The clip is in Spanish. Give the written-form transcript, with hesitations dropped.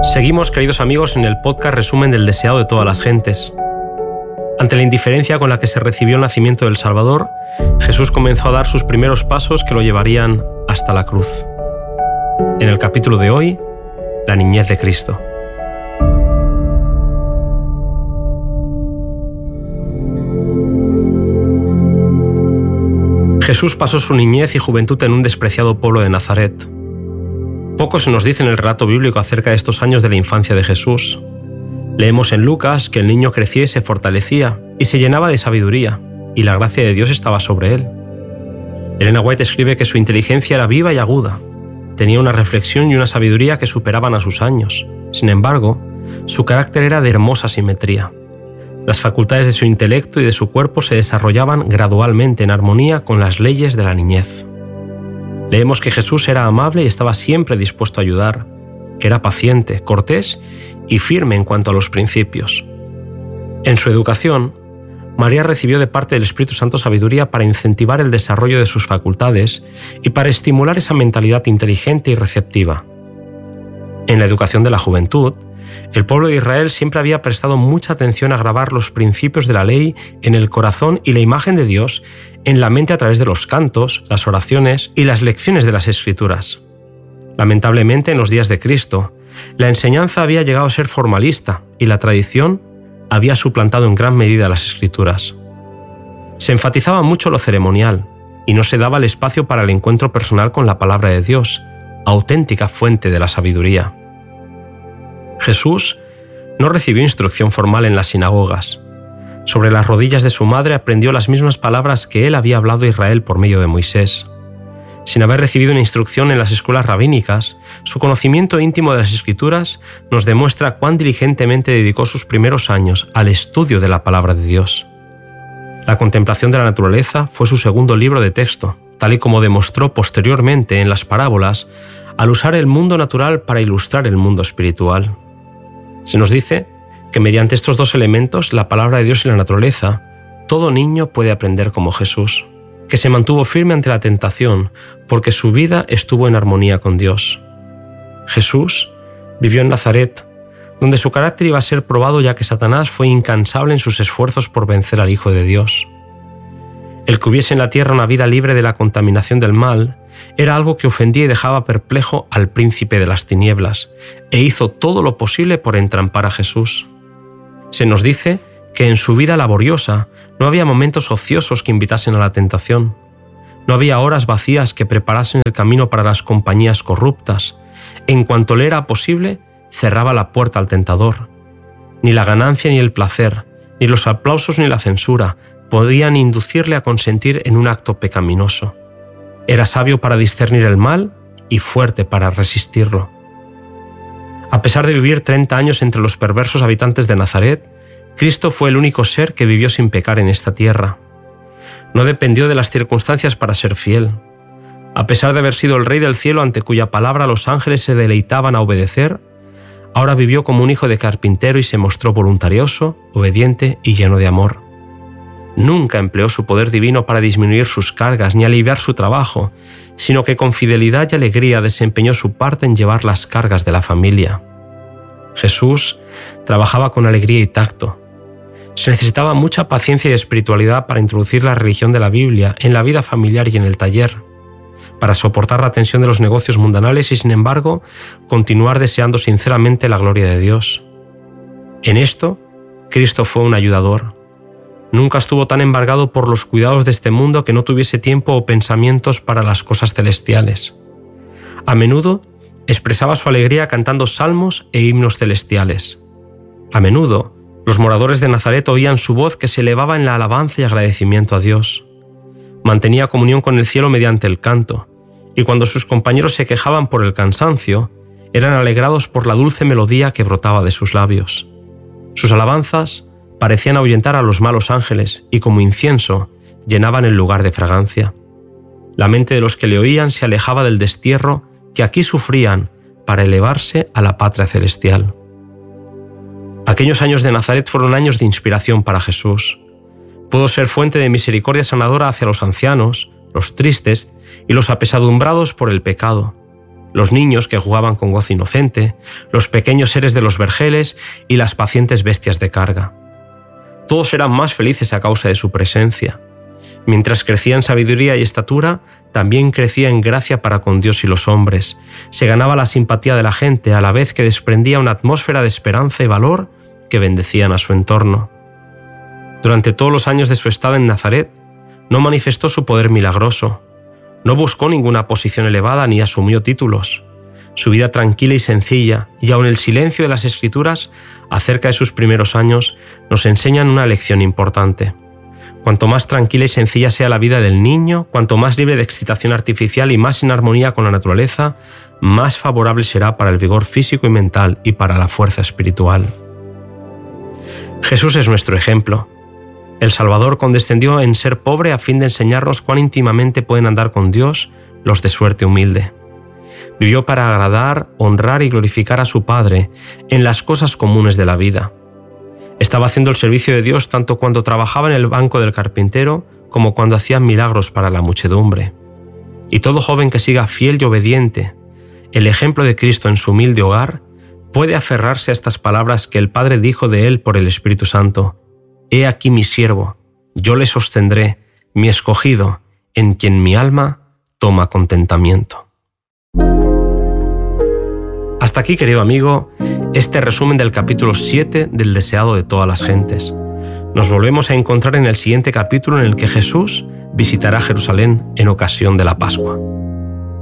Seguimos, queridos amigos, en el podcast Resumen del Deseado de todas las gentes. Ante la indiferencia con la que se recibió el nacimiento del Salvador, Jesús comenzó a dar sus primeros pasos que lo llevarían hasta la cruz. En el capítulo de hoy, la niñez de Cristo. Jesús pasó su niñez y juventud en un despreciado pueblo de Nazaret. Poco se nos dice en el relato bíblico acerca de estos años de la infancia de Jesús. Leemos en Lucas que el niño crecía y se fortalecía y se llenaba de sabiduría, y la gracia de Dios estaba sobre él. Elena White escribe que su inteligencia era viva y aguda, tenía una reflexión y una sabiduría que superaban a sus años. Sin embargo, su carácter era de hermosa simetría. Las facultades de su intelecto y de su cuerpo se desarrollaban gradualmente en armonía con las leyes de la niñez. Leemos que Jesús era amable y estaba siempre dispuesto a ayudar, que era paciente, cortés y firme en cuanto a los principios. En su educación, María recibió de parte del Espíritu Santo sabiduría para incentivar el desarrollo de sus facultades y para estimular esa mentalidad inteligente y receptiva. En la educación de la juventud, el pueblo de Israel siempre había prestado mucha atención a grabar los principios de la ley en el corazón y la imagen de Dios en la mente a través de los cantos, las oraciones y las lecciones de las Escrituras. Lamentablemente, en los días de Cristo, la enseñanza había llegado a ser formalista y la tradición había suplantado en gran medida las Escrituras. Se enfatizaba mucho lo ceremonial y no se daba el espacio para el encuentro personal con la palabra de Dios, auténtica fuente de la sabiduría. Jesús no recibió instrucción formal en las sinagogas. Sobre las rodillas de su madre aprendió las mismas palabras que él había hablado a Israel por medio de Moisés. Sin haber recibido una instrucción en las escuelas rabínicas, su conocimiento íntimo de las Escrituras nos demuestra cuán diligentemente dedicó sus primeros años al estudio de la palabra de Dios. La contemplación de la naturaleza fue su segundo libro de texto, tal y como demostró posteriormente en las parábolas, al usar el mundo natural para ilustrar el mundo espiritual. Se nos dice que mediante estos dos elementos, la palabra de Dios y la naturaleza, todo niño puede aprender como Jesús, que se mantuvo firme ante la tentación porque su vida estuvo en armonía con Dios. Jesús vivió en Nazaret, donde su carácter iba a ser probado ya que Satanás fue incansable en sus esfuerzos por vencer al Hijo de Dios. El que hubiese en la tierra una vida libre de la contaminación del mal era algo que ofendía y dejaba perplejo al príncipe de las tinieblas, e hizo todo lo posible por entrampar a Jesús. Se nos dice que en su vida laboriosa no había momentos ociosos que invitasen a la tentación. No había horas vacías que preparasen el camino para las compañías corruptas. En cuanto le era posible, cerraba la puerta al tentador. Ni la ganancia ni el placer, ni los aplausos ni la censura podían inducirle a consentir en un acto pecaminoso. Era sabio para discernir el mal y fuerte para resistirlo. A pesar de vivir 30 años entre los perversos habitantes de Nazaret, Cristo fue el único ser que vivió sin pecar en esta tierra. No dependió de las circunstancias para ser fiel. A pesar de haber sido el Rey del cielo ante cuya palabra los ángeles se deleitaban a obedecer, ahora vivió como un hijo de carpintero y se mostró voluntarioso, obediente y lleno de amor. Nunca empleó su poder divino para disminuir sus cargas ni aliviar su trabajo, sino que con fidelidad y alegría desempeñó su parte en llevar las cargas de la familia. Jesús trabajaba con alegría y tacto. Se necesitaba mucha paciencia y espiritualidad para introducir la religión de la Biblia en la vida familiar y en el taller, para soportar la tensión de los negocios mundanales y, sin embargo, continuar deseando sinceramente la gloria de Dios. En esto, Cristo fue un ayudador. Nunca estuvo tan embargado por los cuidados de este mundo que no tuviese tiempo o pensamientos para las cosas celestiales. A menudo expresaba su alegría cantando salmos e himnos celestiales. A menudo, los moradores de Nazaret oían su voz que se elevaba en la alabanza y agradecimiento a Dios. Mantenía comunión con el cielo mediante el canto, y cuando sus compañeros se quejaban por el cansancio, eran alegrados por la dulce melodía que brotaba de sus labios. Sus alabanzas parecían ahuyentar a los malos ángeles y como incienso llenaban el lugar de fragancia. La mente de los que le oían se alejaba del destierro que aquí sufrían para elevarse a la patria celestial. Aquellos años de Nazaret fueron años de inspiración para Jesús. Pudo ser fuente de misericordia sanadora hacia los ancianos, los tristes y los apesadumbrados por el pecado, los niños que jugaban con gozo inocente, los pequeños seres de los vergeles y las pacientes bestias de carga. Todos eran más felices a causa de su presencia. Mientras crecía en sabiduría y estatura, también crecía en gracia para con Dios y los hombres. Se ganaba la simpatía de la gente, a la vez que desprendía una atmósfera de esperanza y valor que bendecían a su entorno. Durante todos los años de su estada en Nazaret, no manifestó su poder milagroso, no buscó ninguna posición elevada ni asumió títulos. Su vida tranquila y sencilla, y aun el silencio de las Escrituras acerca de sus primeros años, nos enseñan una lección importante. Cuanto más tranquila y sencilla sea la vida del niño, cuanto más libre de excitación artificial y más en armonía con la naturaleza, más favorable será para el vigor físico y mental y para la fuerza espiritual. Jesús es nuestro ejemplo. El Salvador condescendió en ser pobre a fin de enseñarnos cuán íntimamente pueden andar con Dios los de suerte humilde. Vivió para agradar, honrar y glorificar a su Padre en las cosas comunes de la vida. Estaba haciendo el servicio de Dios tanto cuando trabajaba en el banco del carpintero como cuando hacía milagros para la muchedumbre. Y todo joven que siga fiel y obediente el ejemplo de Cristo en su humilde hogar puede aferrarse a estas palabras que el Padre dijo de él por el Espíritu Santo: «He aquí mi siervo, yo le sostendré, mi escogido, en quien mi alma toma contentamiento». Hasta aquí, querido amigo, este resumen del capítulo 7 del Deseado de todas las gentes. Nos volvemos a encontrar en el siguiente capítulo en el que Jesús visitará Jerusalén en ocasión de la Pascua.